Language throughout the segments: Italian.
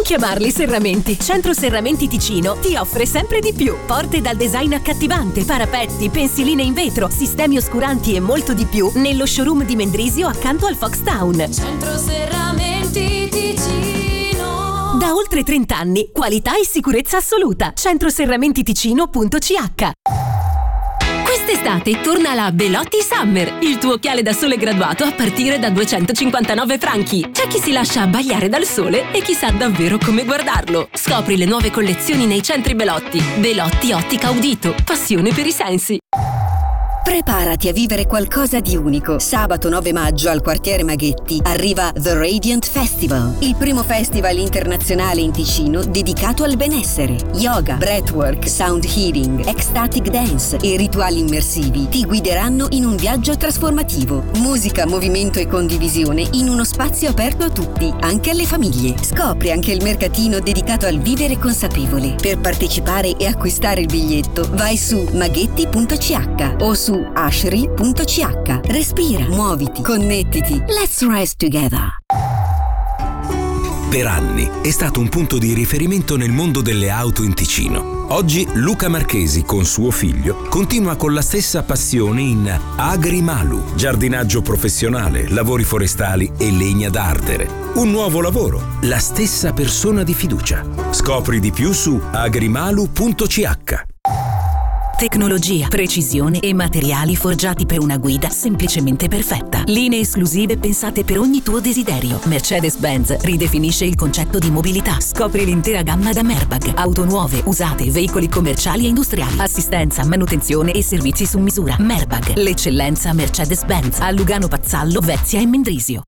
chiamarli serramenti. Centro Serramenti Ticino ti offre sempre di più. Porte dal design accattivante, parapetti, pensiline in vetro, sistemi oscuranti e molto di più nello showroom di Mendrisio accanto al Fox Town. Centro Serramenti Ticino. Da oltre 30 anni, qualità e sicurezza assoluta. Centroserramentiticino.ch. Quest'estate torna la Belotti Summer, il tuo occhiale da sole graduato a partire da 259 franchi. C'è chi si lascia abbagliare dal sole e chi sa davvero come guardarlo. Scopri le nuove collezioni nei centri Belotti. Belotti Ottica Udito, passione per i sensi. Preparati a vivere qualcosa di unico. Sabato 9 maggio al quartiere Maghetti arriva The Radiant Festival, il primo festival internazionale in Ticino dedicato al benessere. Yoga, breathwork, sound healing, ecstatic dance e rituali immersivi ti guideranno in un viaggio trasformativo. Musica, movimento e condivisione in uno spazio aperto a tutti, anche alle famiglie. Scopri anche il mercatino dedicato al vivere consapevole. Per partecipare e acquistare il biglietto vai su maghetti.ch o su ashri.ch. Respira, muoviti, connettiti. Let's rise together. Per anni è stato un punto di riferimento nel mondo delle auto in Ticino. Oggi Luca Marchesi con suo figlio continua con la stessa passione in Agrimalu, giardinaggio professionale, lavori forestali e legna da ardere. Un nuovo lavoro, la stessa persona di fiducia. Scopri di più su agrimalu.ch. Tecnologia, precisione e materiali forgiati per una guida semplicemente perfetta. Linee esclusive pensate per ogni tuo desiderio. Mercedes-Benz ridefinisce il concetto di mobilità. Scopri l'intera gamma da Merbag. Auto nuove, usate, veicoli commerciali e industriali. Assistenza, manutenzione e servizi su misura. Merbag, l'eccellenza Mercedes-Benz. A Lugano Pazzallo, Vezia e Mendrisio.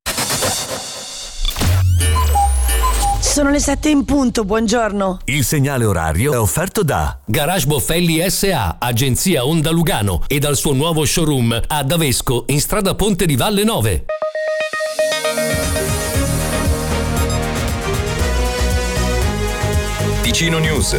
Sono le 7 in punto, buongiorno. Il segnale orario è offerto da Garage Boffelli SA, agenzia Honda Lugano, e dal suo nuovo showroom a Davesco in strada Ponte di Valle 9. Ticino News.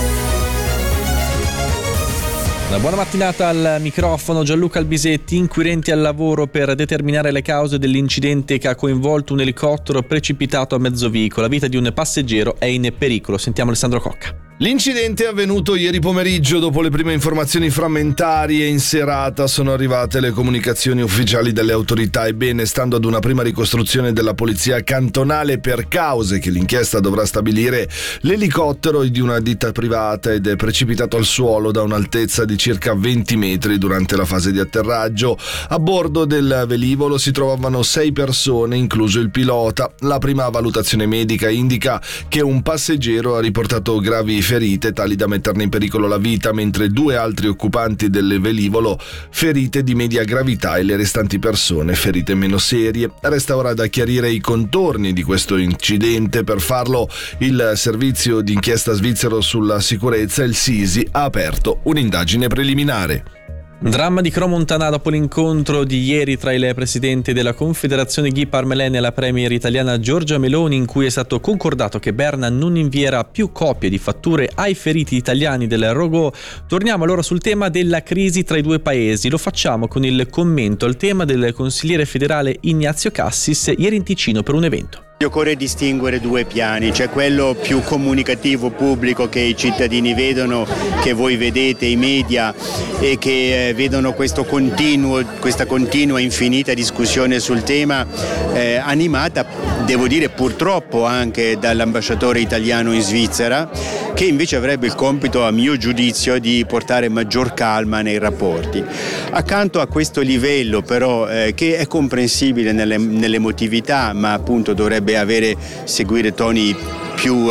Una buona mattinata al microfono Gianluca Albisetti. Inquirenti al lavoro per determinare le cause dell'incidente che ha coinvolto un elicottero precipitato a mezzovico. La vita di un passeggero è in pericolo. Sentiamo Alessandro Cocca. L'incidente è avvenuto ieri pomeriggio. Dopo le prime informazioni frammentarie in serata sono arrivate le comunicazioni ufficiali delle autorità. Ebbene, stando ad una prima ricostruzione della polizia cantonale per cause che l'inchiesta dovrà stabilire, l'elicottero è di una ditta privata ed è precipitato al suolo da un'altezza di circa 20 metri durante la fase di atterraggio. A bordo del velivolo si trovavano 6 persone, incluso il pilota. La prima valutazione medica indica che un passeggero ha riportato gravi ferite tali da metterne in pericolo la vita, mentre 2 altri occupanti del velivolo ferite di media gravità e le restanti persone ferite meno serie. Resta ora da chiarire i contorni di questo incidente. Per farlo il servizio di inchiesta svizzero sulla sicurezza, il SISI, ha aperto un'indagine preliminare. Dramma di Crans-Montana dopo l'incontro di ieri tra il presidente della Confederazione Guy Parmelin e la premier italiana Giorgia Meloni, in cui è stato concordato che Berna non invierà più copie di fatture ai feriti italiani del Rogo. Torniamo allora sul tema della crisi tra i due paesi. Lo facciamo con il commento al tema del consigliere federale Ignazio Cassis ieri in Ticino per un evento. Occorre distinguere 2 piani, c'è quello più comunicativo pubblico che i cittadini vedono, che voi vedete, i media, e che vedono questa continua infinita discussione sul tema, animata, devo dire purtroppo anche dall'ambasciatore italiano in Svizzera, che invece avrebbe il compito, a mio giudizio, di portare maggior calma nei rapporti. Accanto a questo livello però, che è comprensibile nell'emotività, ma appunto dovrebbe seguire toni più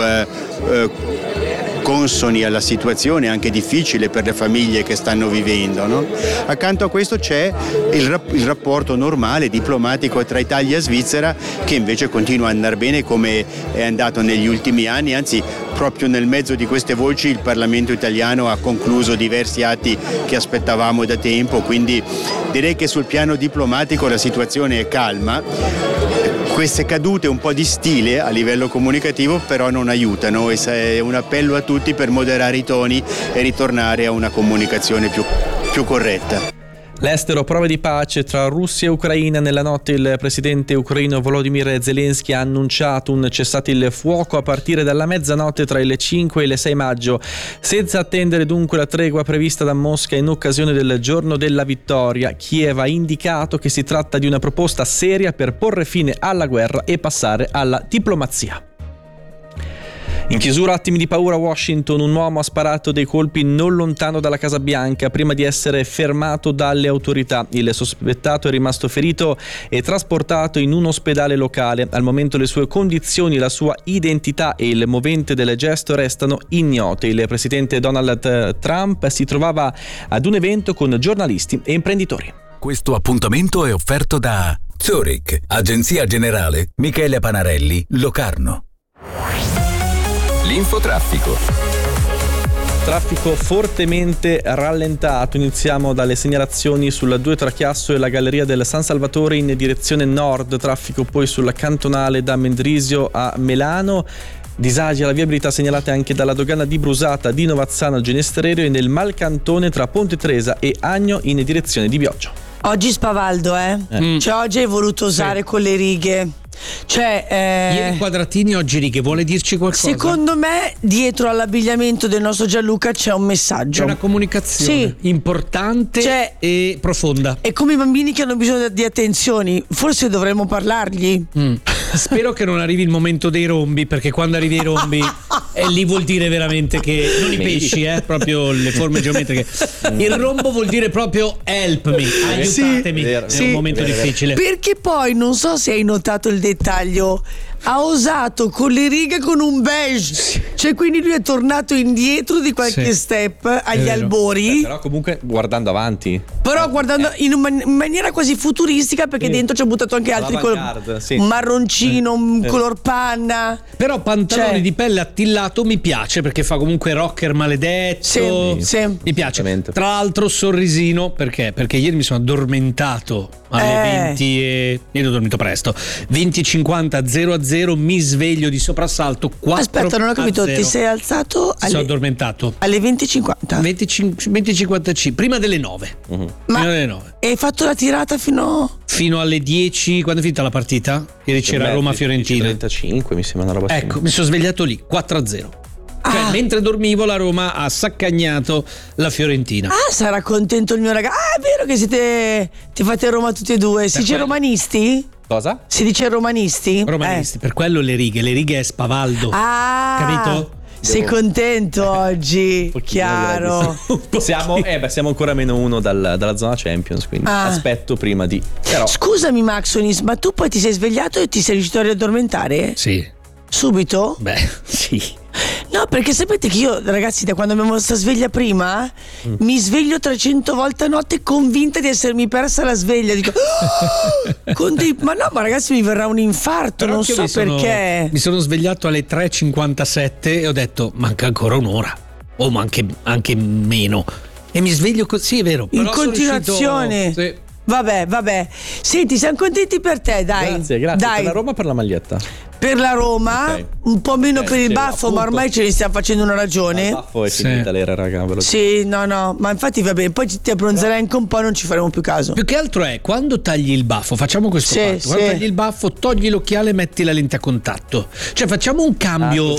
consoni alla situazione anche difficile per le famiglie che stanno vivendo, no? Accanto a questo c'è il rapporto normale, diplomatico tra Italia e Svizzera, che invece continua ad andare bene come è andato negli ultimi anni. Anzi, proprio nel mezzo di queste voci il Parlamento italiano ha concluso diversi atti che aspettavamo da tempo, quindi direi che sul piano diplomatico la situazione è calma. Queste cadute un po' di stile a livello comunicativo però non aiutano, e è un appello a tutti per moderare i toni e ritornare a una comunicazione più corretta. L'estero, prove di pace tra Russia e Ucraina. Nella notte il presidente ucraino Volodymyr Zelensky ha annunciato un cessate il fuoco a partire dalla mezzanotte tra il 5 e il 6 maggio, senza attendere dunque la tregua prevista da Mosca in occasione del giorno della vittoria. Kiev ha indicato che si tratta di una proposta seria per porre fine alla guerra e passare alla diplomazia. In chiusura, attimi di paura a Washington. Un uomo ha sparato dei colpi non lontano dalla Casa Bianca prima di essere fermato dalle autorità. Il sospettato è rimasto ferito e trasportato in un ospedale locale. Al momento le sue condizioni, la sua identità e il movente del gesto restano ignote. Il presidente Donald Trump si trovava ad un evento con giornalisti e imprenditori. Questo appuntamento è offerto da Zurich, Agenzia Generale Michele Panarelli, Locarno. L'infotraffico. Traffico fortemente rallentato. Iniziamo dalle segnalazioni sulla 2 tra Chiasso e la Galleria del San Salvatore in direzione nord. Traffico poi sulla cantonale da Mendrisio a Melano. Disagi alla viabilità segnalate anche dalla dogana di Brusata, di Novazzano al Ginestrero e nel Malcantone tra Ponte Tresa e Agno in direzione di Bioggio. Oggi spavaldo, Cioè oggi hai voluto usare con le righe. Ieri quadratini, oggi righe. Vuole dirci qualcosa? Secondo me dietro all'abbigliamento del nostro Gianluca c'è un messaggio. C'è una comunicazione importante e profonda. È come i bambini che hanno bisogno di attenzioni. Forse dovremmo parlargli. Spero che non arrivi il momento dei rombi, perché quando arrivi ai rombi lì vuol dire veramente che non i pesci, proprio le forme geometriche. Il rombo vuol dire proprio help me, aiutatemi. È un momento difficile. Perché poi non so se hai notato il dettaglio, ha osato con le righe con un beige, cioè quindi lui è tornato indietro di qualche step agli albori, però comunque guardando avanti, però guardando in maniera quasi futuristica, perché dentro ci ha buttato anche altri un marroncino, un color panna. Però pantaloni di pelle attillato mi piace, perché fa comunque rocker maledetto. Mi piace. Tra l'altro sorrisino, perché ieri mi sono addormentato alle 20 e ieri ho dormito presto. 20:50 00, mi sveglio di soprassalto 4. Aspetta, non ho capito, ti sei alzato sono addormentato alle 20:50 20:55 prima delle 9. Prima delle 9. E hai fatto la tirata fino alle 10. Quando è finita la partita? Ieri c'era Roma-Fiorentina 35, mi sembra una roba simile. Ecco, mi sono svegliato lì 4-0. Cioè, mentre dormivo la Roma ha saccagnato la Fiorentina. Sarà contento il mio ragazzo. È vero che ti fate Roma tutti e due. Si dice romanisti? Cosa? Si dice romanisti? Romanisti, per quello le righe è spavaldo. Capito? Sei contento oggi? Chiaro. Siamo ancora -1 dalla zona Champions, quindi aspetto prima di. Però. Scusami Maxonis, ma tu poi ti sei svegliato e ti sei riuscito a riaddormentare? Sì. Subito? Beh, sì. No, perché sapete che io, ragazzi, da quando abbiamo sta sveglia prima, mi sveglio 300 volte a notte convinta di essermi persa la sveglia. Dico, ma ragazzi, mi verrà un infarto. Però non so perché. Mi sono svegliato alle 3:57 e ho detto, manca ancora un'ora. O anche meno. E mi sveglio così, è vero. In continuazione. Sì. Vabbè. Senti, siamo contenti per te, dai. Grazie. Dai. Per la Roma o per la maglietta? Per la Roma, un po' meno per il baffo, appunto. Ma ormai ce ne stiamo facendo una ragione. Il baffo è finita l'era, raga. Sì, no, ma infatti va bene. Poi ti abbronzerai anche un po', non ci faremo più caso. Più che altro è quando tagli il baffo, facciamo questo fatto. Quando tagli il baffo, togli l'occhiale e metti la lente a contatto. Cioè facciamo un cambio.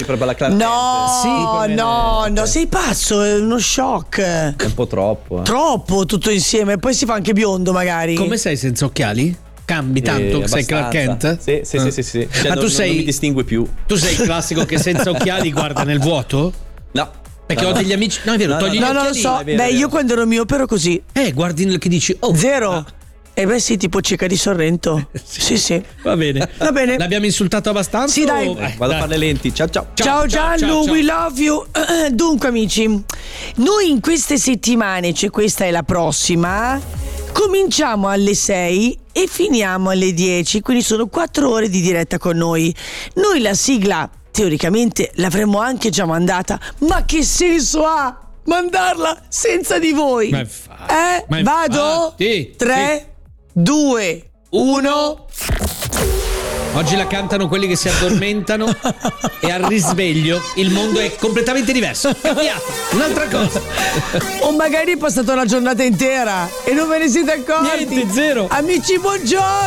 No, sei pazzo, è uno shock. È un po' troppo. Troppo tutto insieme, poi si fa anche biondo magari. Come sei senza occhiali? Cambi tanto? Sei Clark Kent? Sì. Cioè, ma tu non mi distingui più. Tu sei il classico che senza occhiali guarda nel vuoto? No. Perché ho degli amici. No, è vero, togli gli occhiali. Non lo so. Io quando ero miope ero così. Guardi nel che dici. Zero. Sì, tipo cieca di Sorrento. Sì. Va bene. L'abbiamo insultato abbastanza? Sì, dai. Vado a fare le lenti. Ciao. Ciao Gianlu, we love you. Dunque, amici, noi in queste settimane, cioè questa è la prossima, cominciamo alle 6 e finiamo alle 10, quindi sono 4 ore di diretta con noi. Noi la sigla, teoricamente, l'avremmo anche già mandata, ma che senso ha mandarla senza di voi? Vado? 3, 2, 1. Oggi la cantano quelli che si addormentano e al risveglio il mondo è completamente diverso. Cambiato, un'altra cosa. O magari è passata una giornata intera e non ve ne siete accorti. Niente, zero. Amici, buongiorno.